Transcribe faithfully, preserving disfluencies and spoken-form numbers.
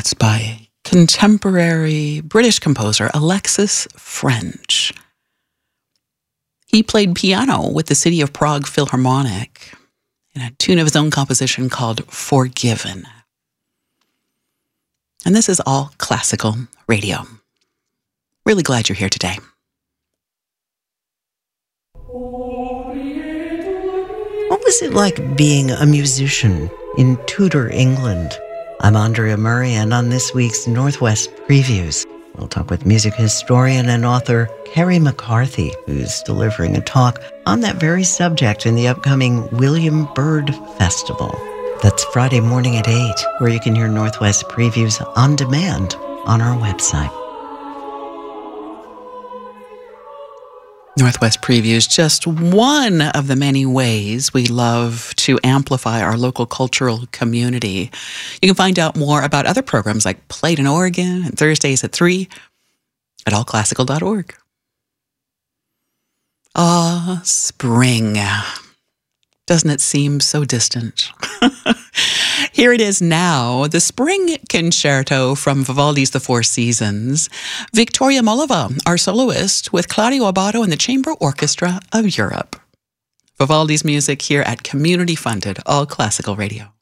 That's by contemporary British composer Alexis French. He played piano with the City of Prague Philharmonic in a tune of his own composition called Forgiven. And this is All Classical Radio. Really glad you're here today. What was it like being a musician in Tudor England? I'm Andrea Murray, and on this week's Northwest Previews, we'll talk with music historian and author Kerry McCarthy, who's delivering a talk on that very subject in the upcoming William Byrd Festival. That's Friday morning at eight, where you can hear Northwest Previews on demand on our website. Northwest Previews, just one of the many ways we love to amplify our local cultural community. You can find out more about other programs like Played in Oregon and Thursdays at three at all classical dot org. Ah, spring. Doesn't it seem so distant? Here it is now, the Spring Concerto from Vivaldi's The Four Seasons. Victoria Molova, our soloist, with Claudio Abbado and the Chamber Orchestra of Europe. Vivaldi's music here at community-funded All Classical Radio.